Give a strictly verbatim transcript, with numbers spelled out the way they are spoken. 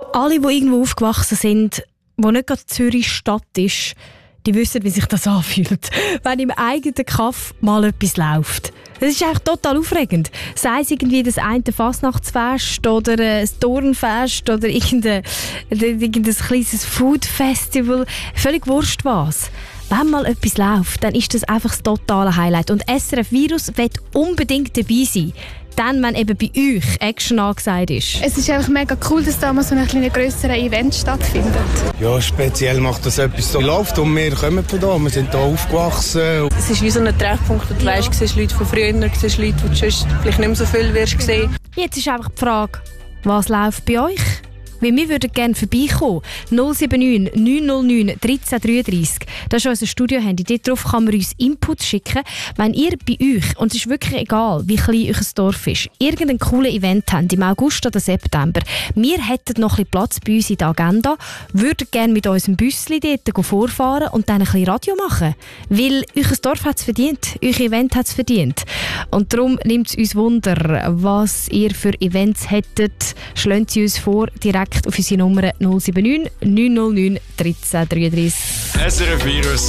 Alle, die irgendwo aufgewachsen sind, wo nicht gerade Zürich Stadt ist, die wissen, wie sich das anfühlt, wenn im eigenen Kaff mal etwas läuft. Das ist eigentlich total aufregend. Sei es irgendwie das eine Fasnachtsfest oder ein Turnfest oder irgendein, irgendein kleines Food-Festival. Völlig wurscht was. Wenn mal etwas läuft, dann ist das einfach das totale Highlight. Und S R F Virus will unbedingt dabei sein. Dann, wenn eben bei euch Action angesagt ist. Es ist einfach mega cool, dass da mal so ein grösseres Event stattfindet. Ja, speziell macht das etwas so läuft und wir kommen von da, wir sind hier aufgewachsen. Es ist wie so ein Treffpunkt, wo du ja. weißt, du siehst Leute von früher, du siehst Leute, die du sonst vielleicht nicht mehr so viel wirst sehen. Jetzt ist einfach die Frage, was läuft bei euch? Weil wir würden gerne vorbeikommen. null sieben neun neun null neun eins drei drei drei. Das ist unser Studiohandy. Dort drauf kann man uns Input schicken. Wenn ihr bei euch, und es ist wirklich egal, wie klein euer Dorf ist, irgendein cooles Event habt im August oder September, wir hätten noch ein bisschen Platz bei uns in der Agenda, würden gerne mit unserem Büssli dort vorfahren und dann ein bisschen Radio machen. Weil euer Dorf hat es verdient, euer Event hat es verdient. Und darum nimmt es uns Wunder, was ihr für Events hättet. Schlönt sie uns vor, direkt auf unsere Nummer null sieben neun neun null neun eins drei drei drei. S R F Virus